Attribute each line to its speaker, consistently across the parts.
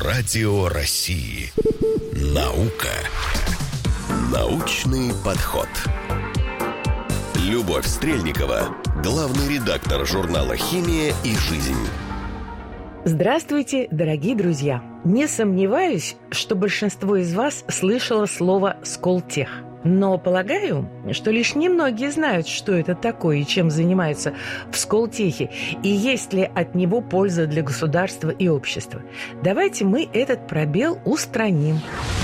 Speaker 1: Радио России. Наука. Научный подход. Любовь Стрельникова, главный редактор журнала «Химия и жизнь».
Speaker 2: Здравствуйте, дорогие друзья! Не сомневаюсь, что большинство из вас слышало слово «Сколтех». Но полагаю, что лишь немногие знают, что это такое и чем занимаются в Сколтехе, и есть ли от него польза для государства и общества. Давайте мы этот пробел устраним.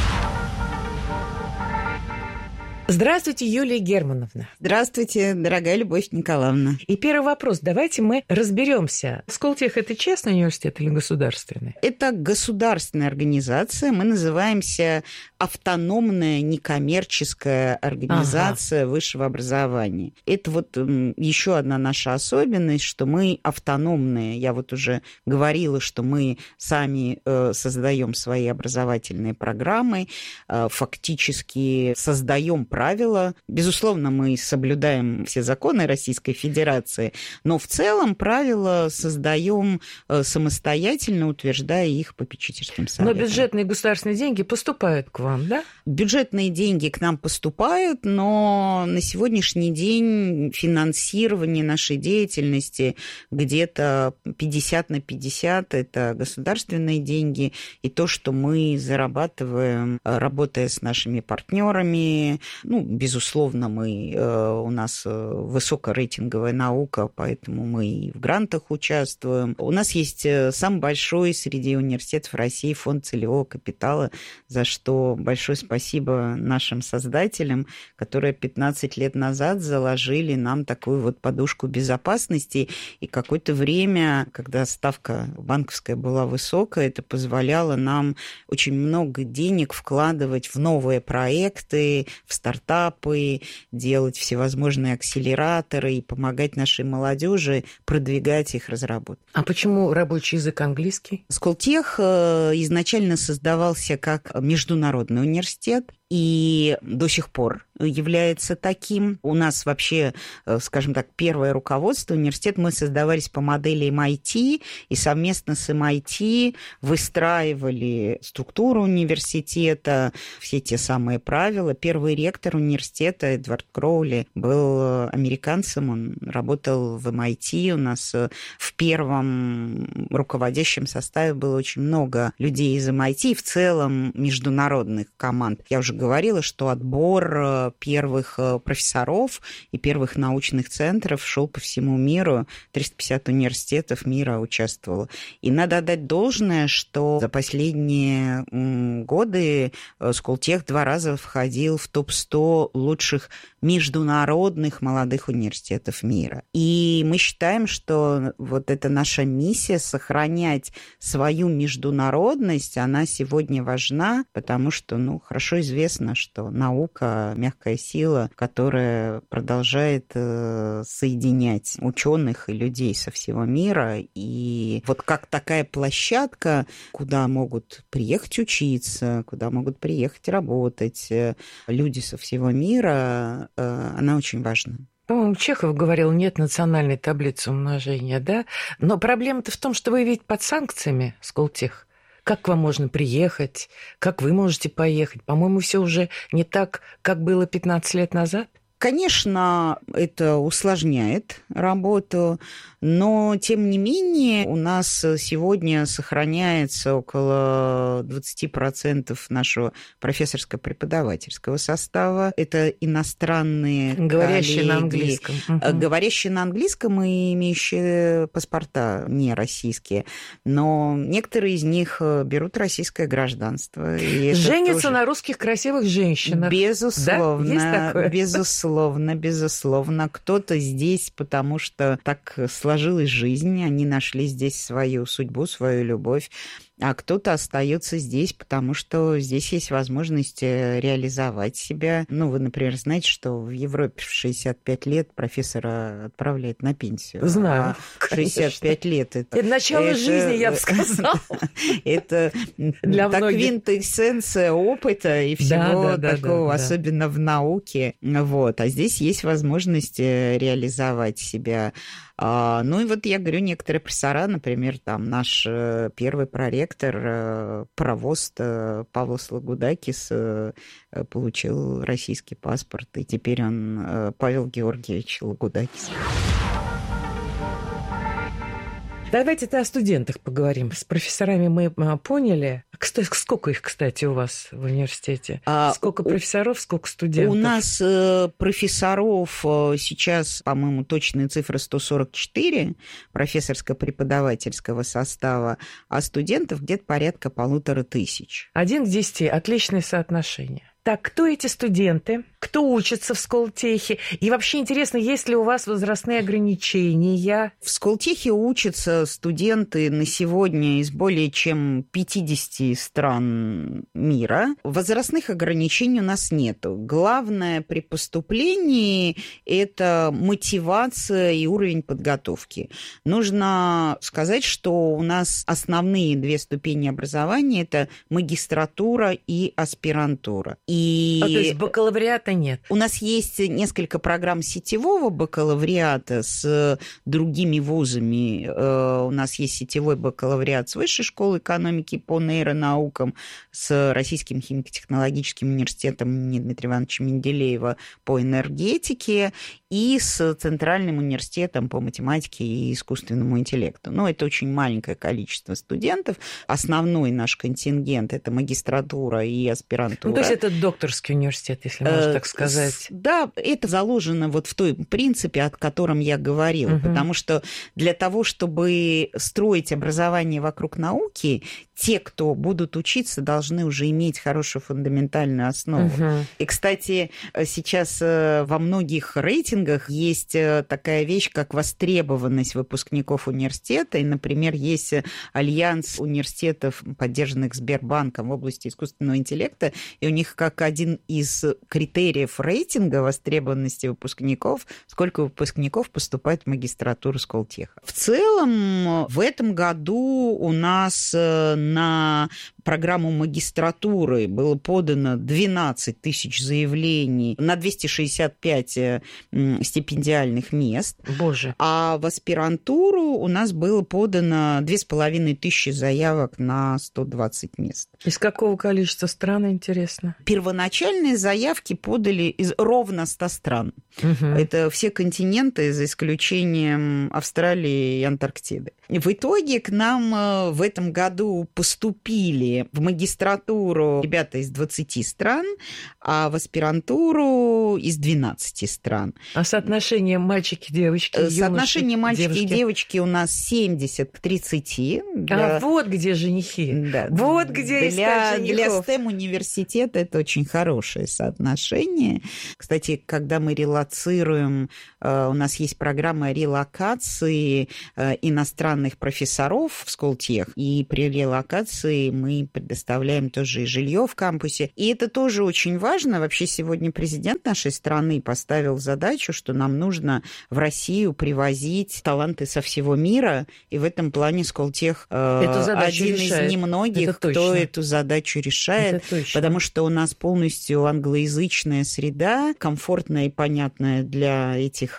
Speaker 2: Здравствуйте, Юлия Германовна.
Speaker 3: Здравствуйте, дорогая Любовь Николаевна.
Speaker 2: И первый вопрос. Давайте мы разберемся. Сколтех – это частный университет или государственный?
Speaker 3: Это государственная организация. Мы называемся автономная некоммерческая организация высшего образования. Это вот еще одна наша особенность, что мы автономные. Я вот уже говорила, что мы сами создаем свои образовательные программы, фактически создаем правила. Безусловно, мы соблюдаем все законы Российской Федерации, но в целом правила создаем самостоятельно, утверждая их попечительским советом.
Speaker 2: Но бюджетные государственные деньги поступают к вам, да? Бюджетные деньги к нам поступают, но на сегодняшний день финансирование нашей деятельности где-то
Speaker 3: 50/50 – это государственные деньги, и то, что мы зарабатываем, работая с нашими партнерами. Безусловно, у нас высокорейтинговая наука, поэтому мы и в грантах участвуем. У нас есть самый большой среди университетов России фонд целевого капитала, за что большое спасибо нашим создателям, которые 15 лет назад заложили нам такую вот подушку безопасности. И какое-то время, когда ставка банковская была высокая, это позволяло нам очень много денег вкладывать в новые проекты, в стартапы, делать всевозможные акселераторы и помогать нашей молодежи продвигать их разработку.
Speaker 2: А почему рабочий язык английский?
Speaker 3: Сколтех изначально создавался как международный университет и до сих пор является таким. У нас вообще, скажем так, первое руководство университета, мы создавались по модели MIT, и совместно с MIT выстраивали структуру университета, все те самые правила. Первый ректор университета Эдвард Кроули был американцем, он работал в MIT. У нас в первом руководящем составе было очень много людей из MIT, в целом международных команд. Я уже говорила, что отбор первых профессоров и первых научных центров шел по всему миру. 350 университетов мира участвовало. И надо отдать должное, что за последние годы Сколтех 2 раза входил в топ-100 лучших международных молодых университетов мира. И мы считаем, что вот эта наша миссия сохранять свою международность, она сегодня важна, потому что, хорошо известно, что наука – мягкая сила, которая продолжает соединять ученых и людей со всего мира. И вот как такая площадка, куда могут приехать учиться, куда могут приехать работать люди со всего мира, она очень важна.
Speaker 2: По-моему, Чехов говорил, нет национальной таблицы умножения, да? Но проблема-то в том, что вы ведь под санкциями, Сколтех. Как к вам можно приехать? Как вы можете поехать? По-моему, все уже не так, как было 15 лет назад.
Speaker 3: Конечно, это усложняет работу, но, тем не менее, у нас сегодня сохраняется около 20% нашего профессорско-преподавательского состава. Это иностранные
Speaker 2: говорящие
Speaker 3: коллеги,
Speaker 2: на английском.
Speaker 3: Говорящие на английском и имеющие паспорта не российские. Но некоторые из них берут российское гражданство.
Speaker 2: Женятся на русских красивых женщинах.
Speaker 3: Безусловно.
Speaker 2: Да? Есть такое?
Speaker 3: Безусловно. Кто-то здесь, потому что так сложилась жизнь, они нашли здесь свою судьбу, свою любовь. А кто-то остается здесь, потому что здесь есть возможность реализовать себя. Вы, например, знаете, что в Европе в 65 лет профессора отправляют на пенсию.
Speaker 2: Знаю.
Speaker 3: А 65 лет это
Speaker 2: начало жизни, я бы сказала.
Speaker 3: Это квинтэссенция опыта и всего такого, особенно в науке. А здесь есть возможность реализовать себя. Ну и вот я говорю, некоторые профессора, например, там наш первый проректор, паровоз Павел Слагудакис получил российский паспорт, и теперь он Павел Георгиевич Лагудакис.
Speaker 2: Давайте-то о студентах поговорим. С профессорами мы поняли. Сколько их, кстати, у вас в университете? Сколько профессоров, сколько студентов?
Speaker 3: У нас профессоров сейчас, по-моему, точные цифры 144 профессорско-преподавательского состава, а студентов где-то порядка 1500.
Speaker 2: 1 к 10. Отличное соотношение. Так, кто эти студенты? Кто учится в Сколтехе? И вообще интересно, есть ли у вас возрастные ограничения?
Speaker 3: В Сколтехе учатся студенты на сегодня из более чем 50 стран мира. Возрастных ограничений у нас нет. Главное при поступлении – это мотивация и уровень подготовки. Нужно сказать, что у нас основные 2 ступени образования – это магистратура и аспирантура.
Speaker 2: То есть бакалавриата нет?
Speaker 3: У нас есть несколько программ сетевого бакалавриата с другими вузами. У нас есть сетевой бакалавриат с Высшей школой экономики по нейронаукам, с Российским химико-технологическим университетом имени Дмитрия Ивановича Менделеева по энергетике и с Центральным университетом по математике и искусственному интеллекту. Но это очень маленькое количество студентов. Основной наш контингент – это магистратура и аспирантура.
Speaker 2: То есть это докторский университет, если можно так сказать.
Speaker 3: Да, это заложено вот в том принципе, о котором я говорила, потому что для того, чтобы строить образование вокруг науки, те, кто будут учиться, должны уже иметь хорошую фундаментальную основу. И, кстати, сейчас во многих рейтингах есть такая вещь, как востребованность выпускников университета. И, например, есть альянс университетов, поддержанных Сбербанком в области искусственного интеллекта, и у них как один из критериев рейтинга востребованности выпускников, сколько выпускников поступает в магистратуру Сколтеха. В целом, в этом году у нас на программу магистратуры было подано 12 тысяч заявлений на 265 стипендиальных мест.
Speaker 2: Боже.
Speaker 3: А в аспирантуру у нас было подано 2500 заявок на 120 мест.
Speaker 2: Из какого количества стран, интересно?
Speaker 3: Первоначальные заявки подали из ровно 100 стран. Это все континенты, за исключением Австралии и Антарктиды. В итоге к нам в этом году поступили в магистратуру ребята из 20 стран, а в аспирантуру из 12 стран.
Speaker 2: А соотношение мальчики-девочки, юноши,
Speaker 3: соотношение мальчики
Speaker 2: девушки?
Speaker 3: И девочки у нас 70 к 30.
Speaker 2: А вот где женихи.
Speaker 3: Да.
Speaker 2: Вот где искать женихов.
Speaker 3: Для STEM-университета это очень хорошее соотношение. Кстати, когда мы релоцируем, у нас есть программа релокации иностранных профессоров в Сколтех, и при релокации мы предоставляем тоже и жилье в кампусе. И это тоже очень важно. Вообще сегодня президент нашей страны поставил задачу, что нам нужно в Россию привозить таланты со всего мира, и в этом плане Сколтех один
Speaker 2: решает.
Speaker 3: из немногих, кто эту задачу решает, потому что у нас полностью англоязычная среда, комфортная и понятная для этих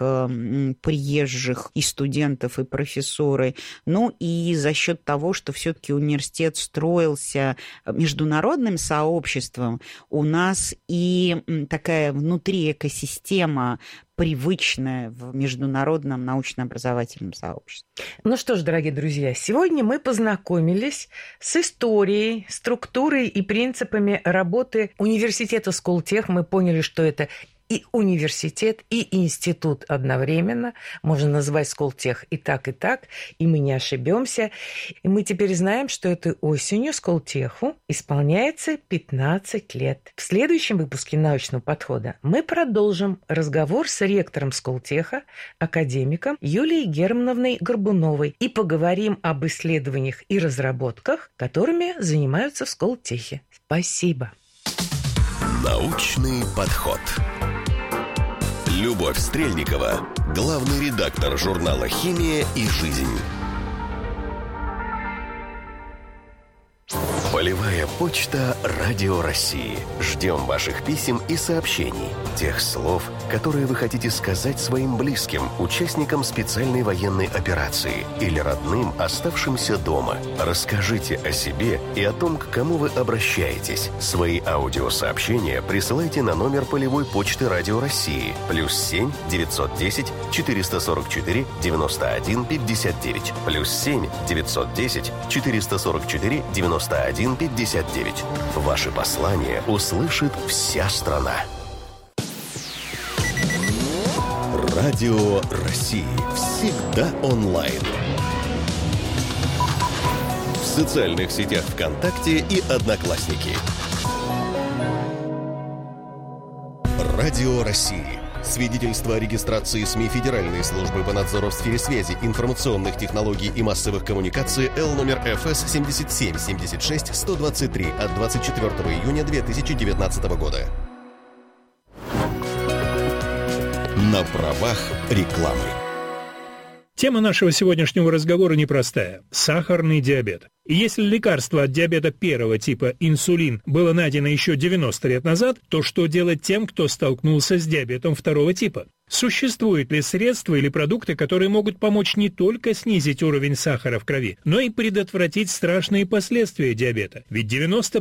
Speaker 3: приезжих и студентов, и профессоры. Ну и за счет того, что все-таки университет строился международным сообществом, у нас и такая внутри экосистема привычная в международном научно-образовательном сообществе.
Speaker 2: Ну что ж, дорогие друзья, сегодня мы познакомились с историей, структурой и принципами работы университета Сколтех. Мы поняли, что это и университет, и институт одновременно. Можно назвать Сколтех и так, и мы не ошибемся. И мы теперь знаем, что этой осенью Сколтеху исполняется 15 лет. В следующем выпуске «Научного подхода» мы продолжим разговор с ректором Сколтеха, академиком Юлией Германовной Горбуновой, и поговорим об исследованиях и разработках, которыми занимаются в Сколтехе. Спасибо.
Speaker 1: Научный подход. Любовь Стрельникова, главный редактор журнала «Химия и жизнь». Полевая почта Радио России. Ждем ваших писем и сообщений. Тех слов, которые вы хотите сказать своим близким, участникам специальной военной операции или родным, оставшимся дома. Расскажите о себе и о том, к кому вы обращаетесь. Свои аудиосообщения присылайте на номер полевой почты Радио России +7 910 444 91 59 +7 910 444 91 59. Ваши послания услышит вся страна. Радио России. Всегда онлайн. В социальных сетях ВКонтакте и Одноклассники. Радио России. Свидетельство о регистрации СМИ Федеральной службы по надзору в сфере связи, информационных технологий и массовых коммуникаций Л номер ФС 77-76-123 от 24 июня 2019 года. На правах рекламы.
Speaker 4: Тема нашего сегодняшнего разговора непростая – сахарный диабет. И если лекарство от диабета первого типа, инсулин, было найдено еще 90 лет назад, то что делать тем, кто столкнулся с диабетом второго типа? Существуют ли средства или продукты, которые могут помочь не только снизить уровень сахара в крови, но и предотвратить страшные последствия диабета? Ведь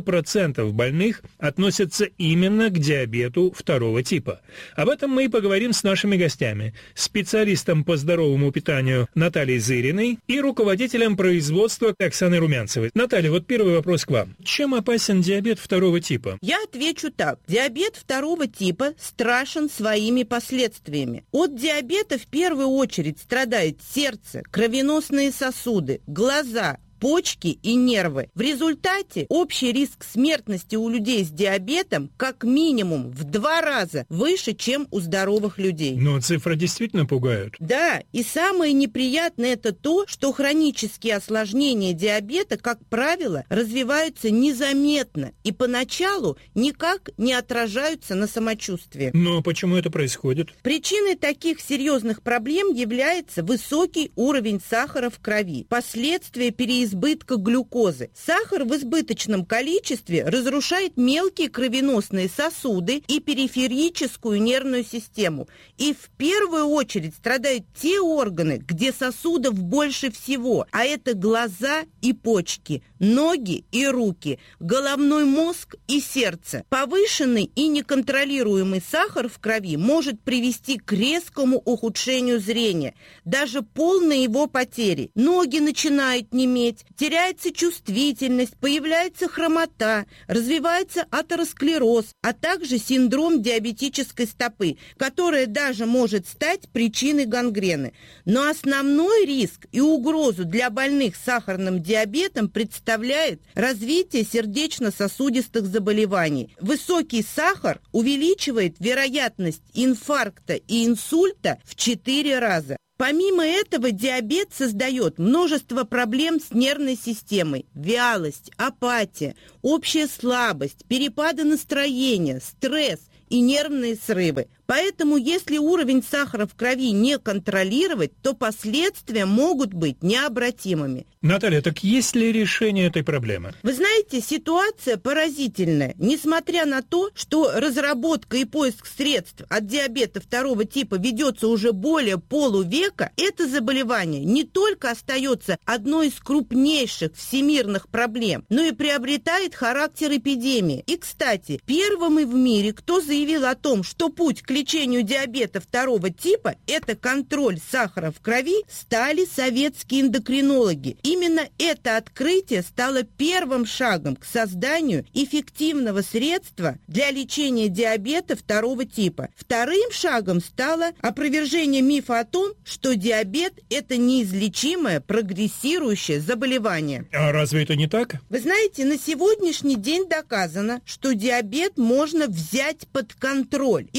Speaker 4: 90% больных относятся именно к диабету второго типа. Об этом мы и поговорим с нашими гостями. Специалистом по здоровому питанию Натальей Зыриной и руководителем производства Оксаной Румянцевой. Наталья, вот первый вопрос к вам. Чем опасен диабет второго типа?
Speaker 5: Я отвечу так. Диабет второго типа страшен своими последствиями. От диабета в первую очередь страдает сердце, кровеносные сосуды, глаза, почки и нервы. В результате общий риск смертности у людей с диабетом как минимум в 2 раза выше, чем у здоровых людей.
Speaker 4: Но цифры действительно пугают.
Speaker 5: Да, и самое неприятное это то, что хронические осложнения диабета, как правило, развиваются незаметно и поначалу никак не отражаются на самочувствии.
Speaker 4: Но почему это происходит?
Speaker 5: Причиной таких серьезных проблем является высокий уровень сахара в крови, последствия переизбытка глюкозы. Сахар в избыточном количестве разрушает мелкие кровеносные сосуды и периферическую нервную систему. И в первую очередь страдают те органы, где сосудов больше всего, а это глаза и почки, ноги и руки, головной мозг и сердце. Повышенный и неконтролируемый сахар в крови может привести к резкому ухудшению зрения, даже полной его потери. Ноги начинают неметь, теряется чувствительность, появляется хромота, развивается атеросклероз, а также синдром диабетической стопы, которая даже может стать причиной гангрены. Но основной риск и угрозу для больных с сахарным диабетом представляет развитие сердечно-сосудистых заболеваний. Высокий сахар увеличивает вероятность инфаркта и инсульта в 4 раза. Помимо этого, диабет создает множество проблем с нервной системой: вялость, апатия, общая слабость, перепады настроения, стресс и нервные срывы. Поэтому, если уровень сахара в крови не контролировать, то последствия могут быть необратимыми.
Speaker 4: Наталья, так есть ли решение этой проблемы?
Speaker 5: Вы знаете, ситуация поразительная. Несмотря на то, что разработка и поиск средств от диабета второго типа ведется уже более полувека, это заболевание не только остается одной из крупнейших всемирных проблем, но и приобретает характер эпидемии. И, кстати, первым в мире, кто заявил о том, что путь к лечению диабета второго типа – это контроль сахара в крови, стали советские эндокринологи. Именно это открытие стало первым шагом к созданию эффективного средства для лечения диабета второго типа. Вторым шагом стало опровержение мифа о том, что диабет – это неизлечимое прогрессирующее заболевание.
Speaker 4: А разве это не так?
Speaker 5: Вы знаете, на сегодняшний день доказано, что диабет можно взять под контроль. И в связи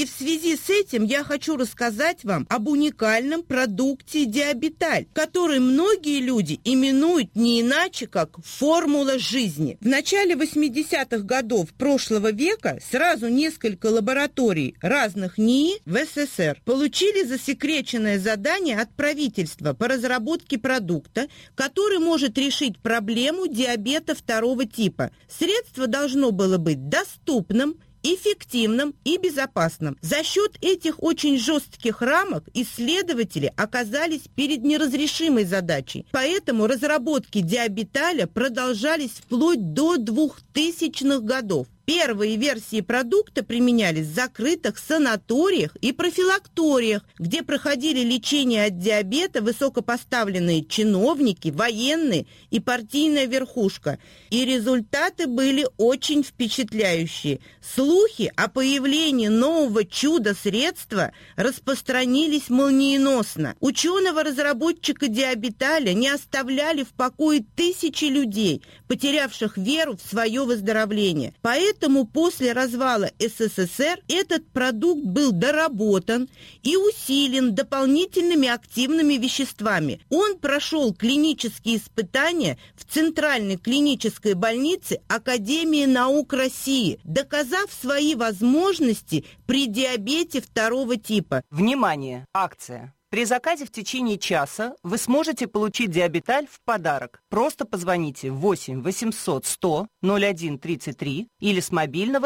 Speaker 5: связи с этим я хочу рассказать вам об уникальном продукте Диабеталь, который многие люди именуют не иначе, как формула жизни. В начале 80-х годов прошлого века сразу несколько лабораторий разных НИИ в СССР получили засекреченное задание от правительства по разработке продукта, который может решить проблему диабета второго типа. Средство должно было быть доступным, эффективным и безопасным. За счет этих очень жестких рамок исследователи оказались перед неразрешимой задачей. Поэтому разработки Диабеталя продолжались вплоть до 2000-х годов. Первые версии продукта применялись в закрытых санаториях и профилакториях, где проходили лечение от диабета высокопоставленные чиновники, военные и партийная верхушка. И результаты были очень впечатляющие. Слухи о появлении нового чудо-средства распространились молниеносно. Ученого-разработчика Диабеталя не оставляли в покое тысячи людей, потерявших веру в свое выздоровление. Поэтому после развала СССР этот продукт был доработан и усилен дополнительными активными веществами. Он прошел клинические испытания в Центральной клинической больнице Академии наук России, доказав свои возможности при диабете второго типа.
Speaker 6: Внимание! Акция! При заказе в течение часа вы сможете получить Диабеталь в подарок. Просто позвоните 8 800 100 01 33 или с мобильного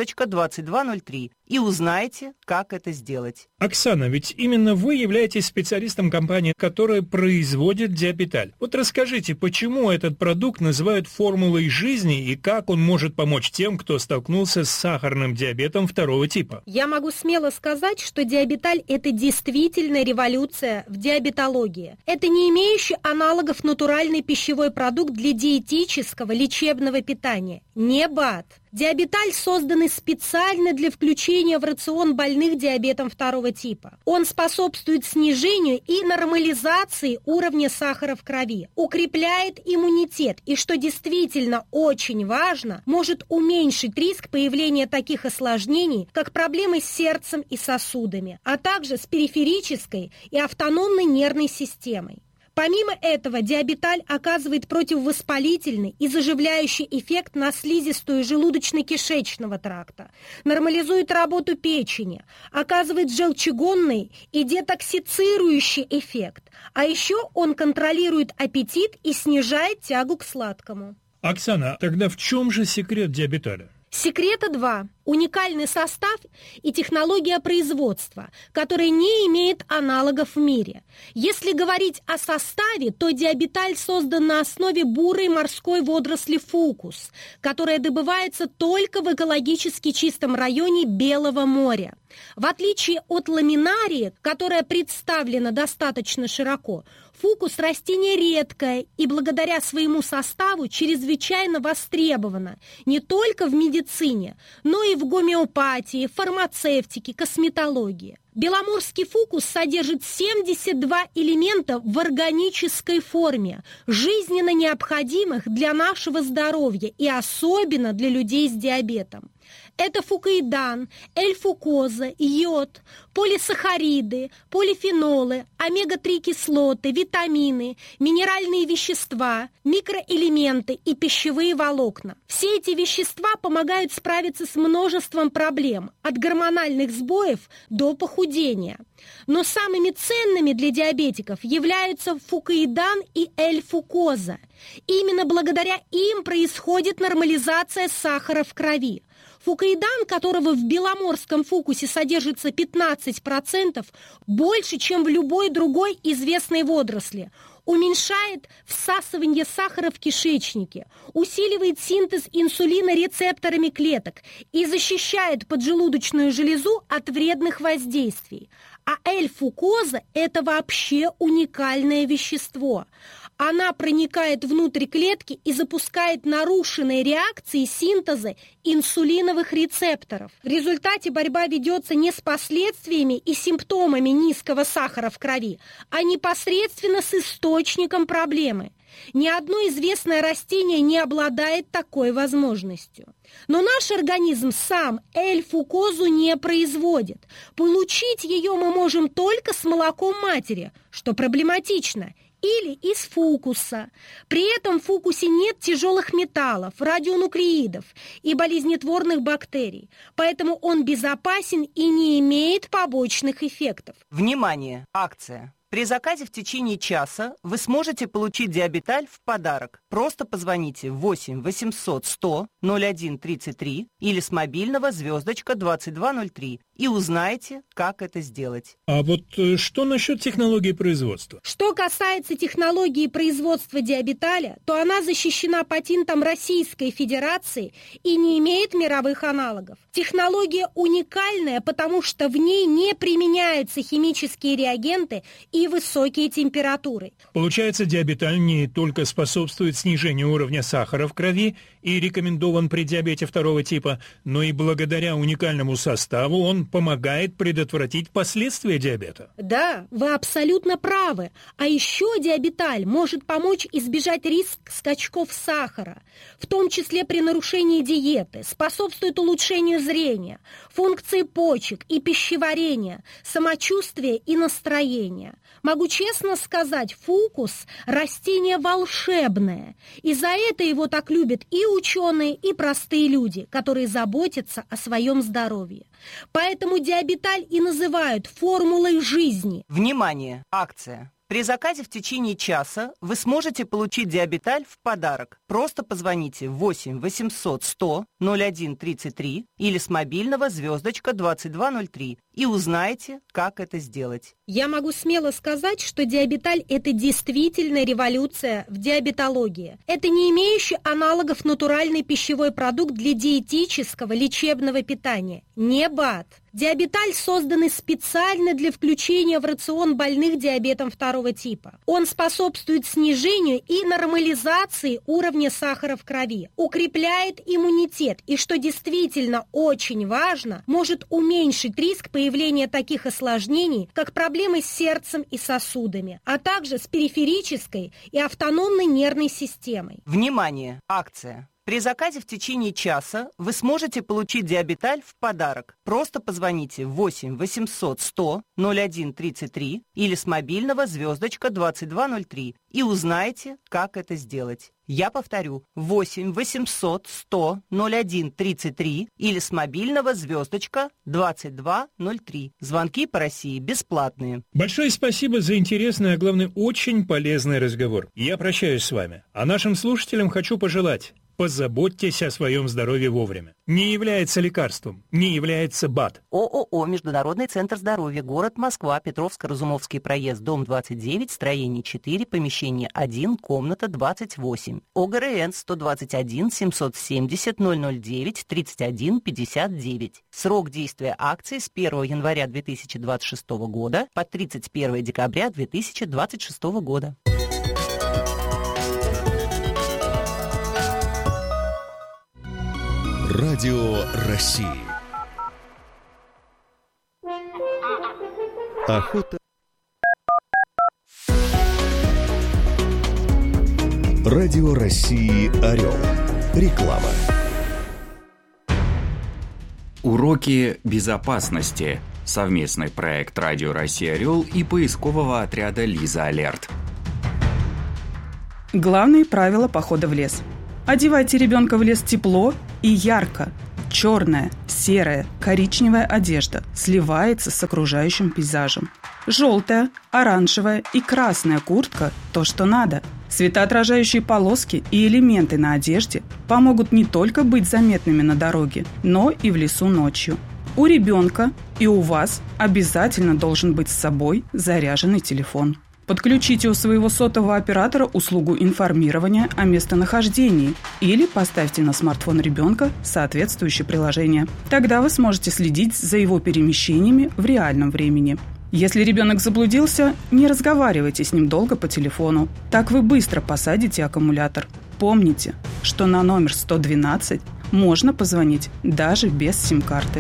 Speaker 6: *2203 и узнайте, как это сделать.
Speaker 4: Оксана, ведь именно вы являетесь специалистом компании, которая производит Диабеталь. Вот расскажите, почему этот продукт называют формулой жизни и как он может помочь тем, кто столкнулся с сахарным диабетом второго типа?
Speaker 7: Я могу смело сказать, что Диабеталь – это действительно революция в диабетологии. Это не имеющий аналогов натуральный пищевой продукт для диетического лечебного питания. Не БАД. Диабеталь создан специально для включения в рацион больных диабетом второго типа. Он способствует снижению и нормализации уровня сахара в крови, укрепляет иммунитет и, что действительно очень важно, может уменьшить риск появления таких осложнений, как проблемы с сердцем и сосудами, а также с периферической и автономной нервной системой. Помимо этого, Диабеталь оказывает противовоспалительный и заживляющий эффект на слизистую желудочно-кишечного тракта, нормализует работу печени, оказывает желчегонный и детоксицирующий эффект, а еще он контролирует аппетит и снижает тягу к сладкому.
Speaker 4: Оксана, тогда в чем же секрет Диабеталя?
Speaker 7: Секрета два. Уникальный состав и технология производства, которая не имеет аналогов в мире. Если говорить о составе, то Диабеталь создан на основе бурой морской водоросли фукус, которая добывается только в экологически чистом районе Белого моря. В отличие от ламинарии, которая представлена достаточно широко, фукус – растение редкое и благодаря своему составу чрезвычайно востребовано не только в медицине, но и в гомеопатии, фармацевтике, косметологии. Беломорский фукус содержит 72 элемента в органической форме, жизненно необходимых для нашего здоровья и особенно для людей с диабетом. Это фукоидан, L-фукоза, йод, полисахариды, полифенолы, омега-3 кислоты, витамины, минеральные вещества, микроэлементы и пищевые волокна. Все эти вещества помогают справиться с множеством проблем, от гормональных сбоев до похудения. Но самыми ценными для диабетиков являются фукоидан и L-фукоза. Именно благодаря им происходит нормализация сахара в крови. Фукоидан, которого в беломорском фукусе содержится 15%, больше, чем в любой другой известной водоросли, уменьшает всасывание сахара в кишечнике, усиливает синтез инсулина рецепторами клеток и защищает поджелудочную железу от вредных воздействий. А L-фукоза – это вообще уникальное вещество. Она проникает внутрь клетки и запускает нарушенные реакции синтеза инсулиновых рецепторов. В результате борьба ведется не с последствиями и симптомами низкого сахара в крови, а непосредственно с источником проблемы. Ни одно известное растение не обладает такой возможностью. Но наш организм сам L-фукозу не производит. Получить ее мы можем только с молоком матери, что проблематично, или из фукуса. При этом в фукусе нет тяжелых металлов, радионуклеидов и болезнетворных бактерий, поэтому он безопасен и не имеет побочных эффектов.
Speaker 6: Внимание! Акция! При заказе в течение часа вы сможете получить Диабеталь в подарок. Просто позвоните 8 800 100 01 33 или с мобильного звездочка 2203 и узнайте, как это сделать.
Speaker 4: А вот что насчет технологии производства?
Speaker 7: Что касается технологии производства Диабеталя, то она защищена патентом Российской Федерации и не имеет мировых аналогов. Технология уникальная, потому что в ней не применяются химические реагенты и высокие температуры.
Speaker 4: Получается, Диабеталь не только способствует снижению уровня сахара в крови и рекомендован при диабете 2 типа, но и благодаря уникальному составу он помогает предотвратить последствия диабета.
Speaker 7: Да, вы абсолютно правы. А еще Диабеталь может помочь избежать риск скачков сахара, в том числе при нарушении диеты, способствует улучшению зрения, функции почек и пищеварения, самочувствия и настроения. Могу честно сказать, фукус – растение волшебное, и за это его так любят и ученые, и простые люди, которые заботятся о своем здоровье. Поэтому Диабеталь и называют формулой жизни.
Speaker 6: Внимание! Акция! При заказе в течение часа вы сможете получить Диабеталь в подарок. Просто позвоните 8 800 100 01 33 или с мобильного звездочка 2203 и узнайте, как это сделать.
Speaker 7: Я могу смело сказать, что Диабеталь – это действительно революция в диабетологии. Это не имеющий аналогов натуральный пищевой продукт для диетического лечебного питания. Не БАД. Диабеталь создан специально для включения в рацион больных диабетом 2 типа. Он способствует снижению и нормализации уровня сахара в крови, укрепляет иммунитет и, что действительно очень важно, может уменьшить риск появления таких осложнений, как проблемы с сердцем и сосудами, а также с периферической и автономной нервной системой.
Speaker 6: Внимание! Акция! При заказе в течение часа вы сможете получить Диабеталь в подарок. Просто позвоните 8 800 100 01 33 или с мобильного звездочка 2203 и узнайте, как это сделать. Я повторю, 8 800 100 01 33 или с мобильного звездочка 2203. Звонки по России бесплатные.
Speaker 4: Большое спасибо за интересный, а главное, очень полезный разговор. Я прощаюсь с вами. А нашим слушателям хочу пожелать: позаботьтесь о своем здоровье вовремя. Не является лекарством, не является БАД.
Speaker 6: ООО «Международный центр здоровья», город Москва, Петровско-Разумовский проезд, дом 29, строение 4, помещение 1, комната 28. ОГРН 121 770 009 31 59. Срок действия акции с 1 января 2026 года по 31 декабря 2026 года.
Speaker 1: Радио России. Охота. Радио России «Орел». Реклама.
Speaker 8: Уроки безопасности. Совместный проект Радио России «Орел» и поискового отряда «Лиза Алерт».
Speaker 9: Главные правила похода в лес. Одевайте ребенка в лес тепло и ярко. Черная, серая, коричневая одежда сливается с окружающим пейзажем. Желтая, оранжевая и красная куртка – то, что надо. Светоотражающие полоски и элементы на одежде помогут не только быть заметными на дороге, но и в лесу ночью. У ребенка и у вас обязательно должен быть с собой заряженный телефон. Подключите у своего сотового оператора услугу информирования о местонахождении или поставьте на смартфон ребенка соответствующее приложение. Тогда вы сможете следить за его перемещениями в реальном времени. Если ребенок заблудился, не разговаривайте с ним долго по телефону. Так вы быстро посадите аккумулятор. Помните, что на номер 112 можно позвонить даже без сим-карты.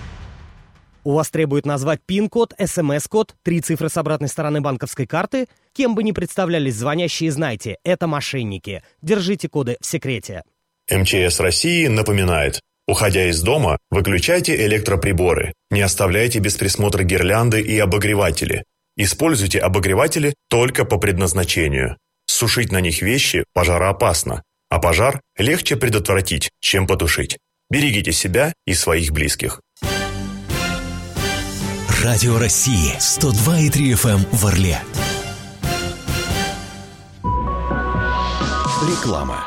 Speaker 10: У вас требует назвать ПИН-код, СМС-код, 3 цифры с обратной стороны банковской карты? Кем бы ни представлялись звонящие, знайте, это мошенники. Держите коды в секрете.
Speaker 11: МЧС России напоминает: уходя из дома, выключайте электроприборы, не оставляйте без присмотра гирлянды и обогреватели. Используйте обогреватели только по предназначению. Сушить на них вещи пожароопасно, а пожар легче предотвратить, чем потушить. Берегите себя и своих близких.
Speaker 12: Радио России 102,3 FM в Орле.
Speaker 1: Реклама.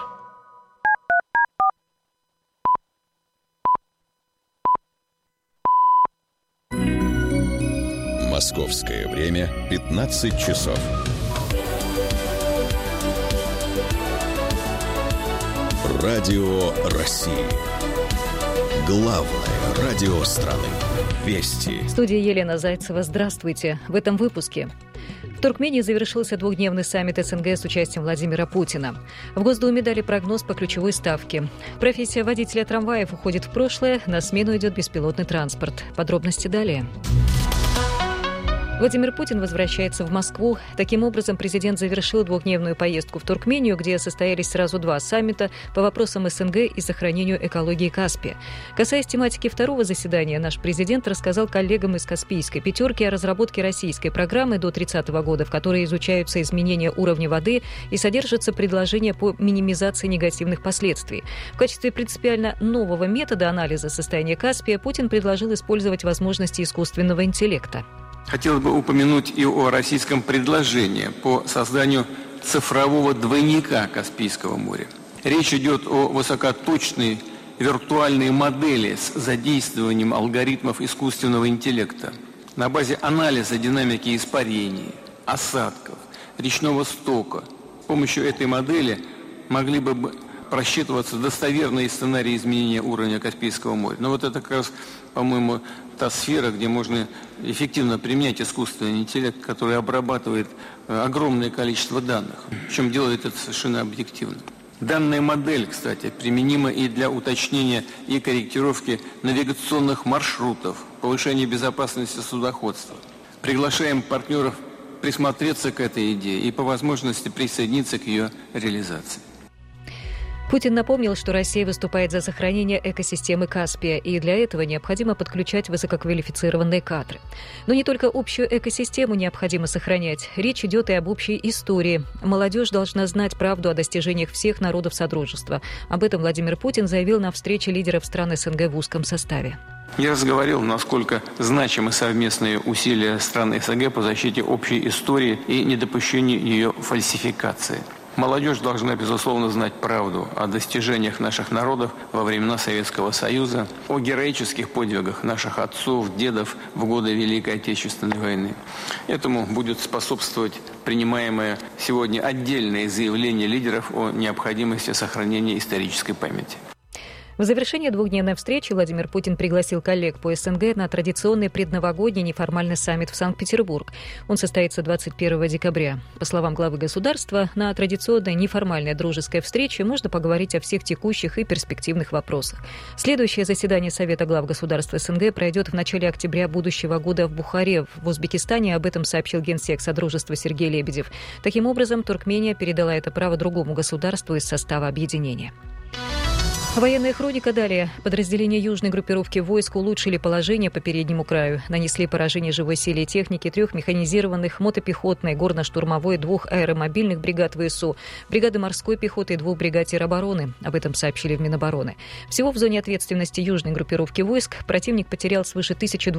Speaker 1: Московское время 15 часов. Радио России. Главное радио страны. Вести.
Speaker 13: В студии Елена Зайцева. Здравствуйте. В этом выпуске. В Туркмении завершился двухдневный саммит СНГ с участием Владимира Путина. В Госдуме дали прогноз по ключевой ставке. Профессия водителя трамваев уходит в прошлое, на смену идет беспилотный транспорт. Подробности далее. Владимир Путин возвращается в Москву. Таким образом, президент завершил двухдневную поездку в Туркмению, где состоялись сразу два саммита по вопросам СНГ и сохранению экологии Каспия. Касаясь тематики второго заседания, наш президент рассказал коллегам из Каспийской пятерки о разработке российской программы до 30 года, в которой изучаются изменения уровня воды и содержатся предложения по минимизации негативных последствий. В качестве принципиально нового метода анализа состояния Каспия Путин предложил использовать возможности искусственного интеллекта.
Speaker 14: Хотелось бы упомянуть и о российском предложении по созданию цифрового двойника Каспийского моря. Речь идет о высокоточной виртуальной модели с задействованием алгоритмов искусственного интеллекта. На базе анализа динамики испарений, осадков, речного стока. С помощью этой модели могли бы просчитываться достоверные сценарии изменения уровня Каспийского моря. Но вот это как раз, по-моему, та сфера, где можно эффективно применять искусственный интеллект, который обрабатывает огромное количество данных, причем делает это совершенно объективно. Данная модель, кстати, применима и для уточнения и корректировки навигационных маршрутов, повышения безопасности судоходства. Приглашаем партнеров присмотреться к этой идее и по возможности присоединиться к ее реализации.
Speaker 13: Путин напомнил, что Россия выступает за сохранение экосистемы Каспия, и для этого необходимо подключать высококвалифицированные кадры. Но не только общую экосистему необходимо сохранять. Речь идет и об общей истории. Молодежь должна знать правду о достижениях всех народов Содружества. Об этом Владимир Путин заявил на встрече лидеров стран СНГ в узком составе.
Speaker 14: Я разговаривал, насколько значимы совместные усилия стран СНГ по защите общей истории и недопущению ее фальсификации. Молодежь должна, безусловно, знать правду о достижениях наших народов во времена Советского Союза, о героических подвигах наших отцов, дедов в годы Великой Отечественной войны. Этому будет способствовать принимаемое сегодня отдельное заявление лидеров о необходимости сохранения исторической памяти.
Speaker 13: В завершение двухдневной встречи Владимир Путин пригласил коллег по СНГ на традиционный предновогодний неформальный саммит в Санкт-Петербург. Он состоится 21 декабря. По словам главы государства, на традиционной неформальной дружеской встрече можно поговорить о всех текущих и перспективных вопросах. Следующее заседание Совета глав государств СНГ пройдет в начале октября будущего года в Бухаре, в Узбекистане. Об этом сообщил генсек Содружества Сергей Лебедев. Таким образом, Туркмения передала это право другому государству из состава объединения. Военная хроника далее. Подразделения южной группировки войск улучшили положение по переднему краю. Нанесли поражение живой силе и технике 3 механизированных, мотопехотной, горно-штурмовой, 2 аэромобильных бригад ВСУ, бригады морской пехоты и 2 бригад теробороны. Об этом сообщили в Минобороны. Всего в зоне ответственности южной группировки войск противник потерял свыше 1200